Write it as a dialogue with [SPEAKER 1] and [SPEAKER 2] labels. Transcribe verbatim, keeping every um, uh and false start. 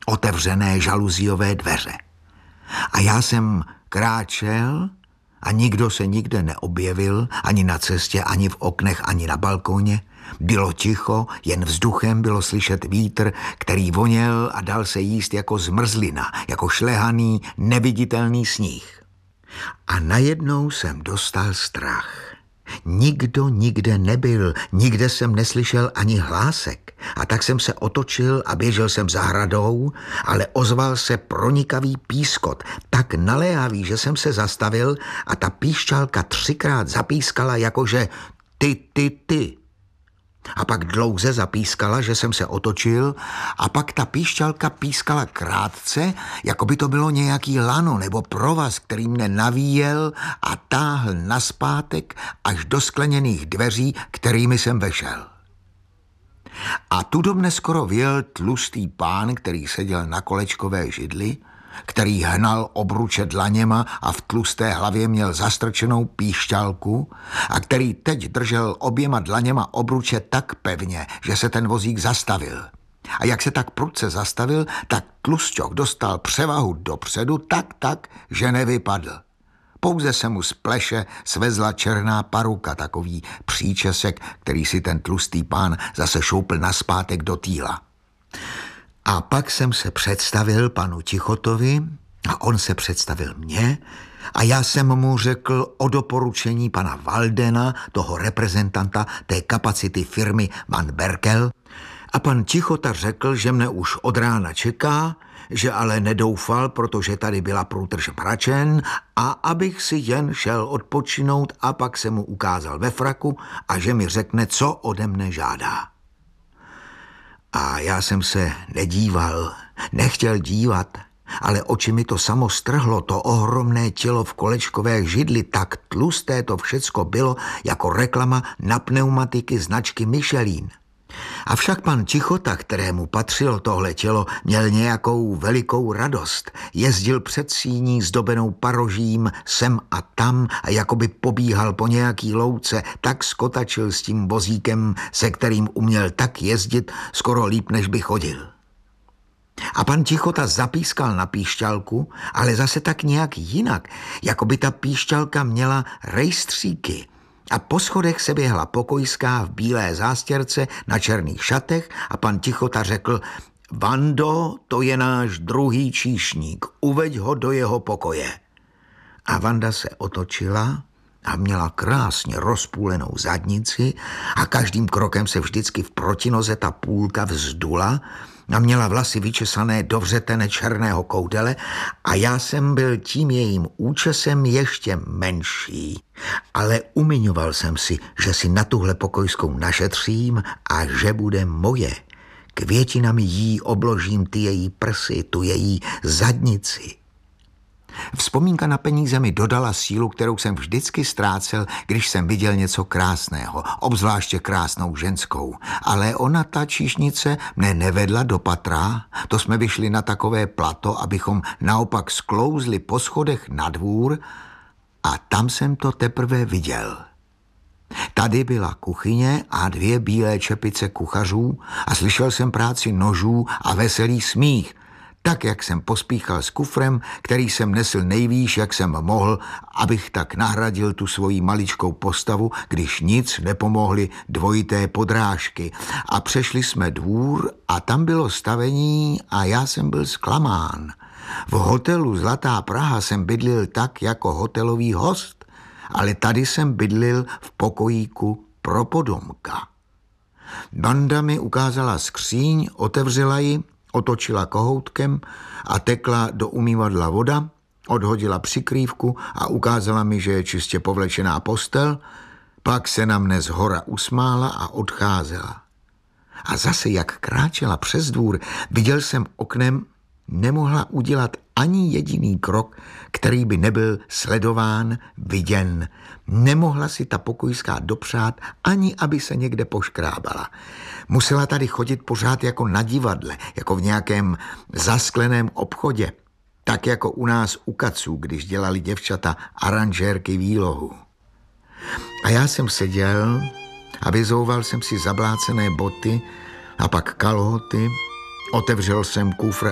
[SPEAKER 1] otevřené žaluziové dveře. A já jsem kráčel a nikdo se nikde neobjevil, ani na cestě, ani v oknech, ani na balkoně. Bylo ticho, jen vzduchem bylo slyšet vítr, který voněl a dal se jíst jako zmrzlina, jako šlehaný, neviditelný sníh. A najednou jsem dostal strach. Nikdo nikde nebyl, nikde jsem neslyšel ani hlásek. A tak jsem se otočil a běžel jsem zahradou, ale ozval se pronikavý pískot, tak naléhavý, že jsem se zastavil a ta píšťalka třikrát zapískala jakože ty, ty, ty. A pak dlouze zapískala, že jsem se otočil a pak ta píšťalka pískala krátce, jako by to bylo nějaký lano nebo provaz, který mne navíjel a táhl nazpátek až do skleněných dveří, kterými jsem vešel. A tu do mne skoro vjel tlustý pán, který seděl na kolečkové židli, který hnal obruče dlaněma a v tlusté hlavě měl zastrčenou píšťalku a který teď držel oběma dlaněma obruče tak pevně, že se ten vozík zastavil. A jak se tak prudce zastavil, tak tlusťok dostal převahu dopředu tak tak, že nevypadl. Pouze se mu z pleše svezla černá paruka, takový příčesek, který si ten tlustý pán zase šoupl nazpátek do týla. A pak jsem se představil panu Tichotovi a on se představil mně a já jsem mu řekl o doporučení pana Waldena, toho reprezentanta té kapacity firmy Van Berkel, a pan Tichota řekl, že mne už od rána čeká, že ale nedoufal, protože tady byla průtrž mračen a abych si jen šel odpočinout a pak se mu ukázal ve fraku a že mi řekne, co ode mne žádá. A já jsem se nedíval, nechtěl dívat, ale oči mi to samo strhlo, to ohromné tělo v kolečkové židli, tak tlusté to všecko bylo jako reklama na pneumatiky značky Michelin. Avšak pan Tichota, kterému patřilo tohle tělo, měl nějakou velikou radost. Jezdil před síní zdobenou parožím sem a tam a jakoby pobíhal po nějaký louce, tak skotačil s tím vozíkem, se kterým uměl tak jezdit, skoro líp, než by chodil. A pan Tichota zapískal na píšťalku, ale zase tak nějak jinak, jako by ta píšťalka měla rejstříky. A po schodech se běhla pokojská v bílé zástěrce na černých šatech a pan Tichota řekl: Vando, to je náš druhý číšník, uveď ho do jeho pokoje. A Vanda se otočila a měla krásně rozpůlenou zadnici a každým krokem se vždycky v protinoze ta půlka vzdula a měla vlasy vyčesané do vřetene černého koudele a já jsem byl tím jejím účesem ještě menší, ale umiňoval jsem si, že si na tuhle pokojskou našetřím a že bude moje. Květinami jí obložím ty její prsy, tu její zadnici. Vzpomínka na peníze mi dodala sílu, kterou jsem vždycky ztrácel, když jsem viděl něco krásného, obzvláště krásnou ženskou. Ale ona, ta číšnice, mne nevedla do patra, to jsme vyšli na takové plato, abychom naopak sklouzli po schodech na dvůr a tam jsem to teprve viděl. Tady byla kuchyně a dvě bílé čepice kuchařů a slyšel jsem práci nožů a veselý smích, tak, jak jsem pospíchal s kufrem, který jsem nesl nejvýš, jak jsem mohl, abych tak nahradil tu svoji maličkou postavu, když nic nepomohly dvojité podrážky. A přešli jsme dvůr a tam bylo stavení a já jsem byl zklamán. V hotelu Zlatá Praha jsem bydlil tak jako hotelový host, ale tady jsem bydlil v pokojíku pro podomka. Banda mi ukázala skříň, otevřela ji, otočila kohoutkem a tekla do umývadla voda, odhodila přikrývku a ukázala mi, že je čistě povlečená postel, pak se na mne zhora usmála a odcházela. A zase, jak kráčela přes dvůr, viděl jsem oknem, nemohla udělat ani jediný krok, který by nebyl sledován, viděn. Nemohla si ta pokojská dopřát, ani aby se někde poškrábala. Musela tady chodit pořád jako na divadle, jako v nějakém zaskleném obchodě, tak jako u nás u kaců, když dělali děvčata aranžérky výlohu. A já jsem seděl a vyzouval jsem si zablácené boty a pak kalhoty, otevřel jsem kufr